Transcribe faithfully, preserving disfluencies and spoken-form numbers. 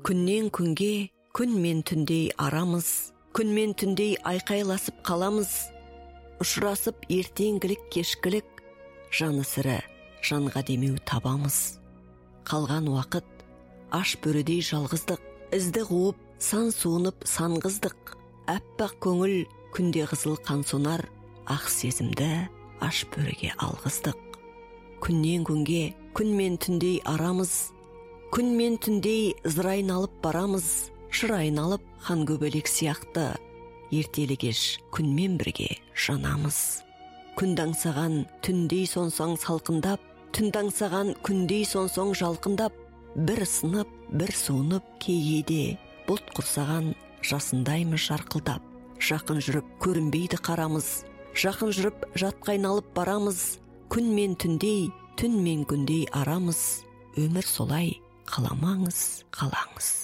Күннен күнге, күн мен түндей арамыз, күн мен түндей айқайласып қаламыз. Ұшырасып ертеңгілік кешкілік, жаны сірі жанға демеу табамыз. Қалған уақыт аш бөрідей жалғыздық, ізді қуып сан суынып саңғыздық. Әппақ көңіл күнде қызыл қан сонар, ақ сезімді аш бөріге алғыздық. Күннен күнге, күн мен түндей арамыз, күн мен түндей зыр айналып барамыз. Шыр айналып хан көбелек сияқты, ертелі кеш күнмен бірге жанамыз. Күнді аңсаған түндей сонсоң салқындап, түнді аңсаған күндей сонсоң жалқындап, бір сынып, бір суынып кейде, бұлт құрсаған жасындаймыз жарқылдап. Жақын жүріп көрінбейді қарамыз, жақын жүріп жатқа айналып барамыз. Күн мен түндей, түн мен күндей арамыз, өмір солай, қаламаңыз, қалаңыз.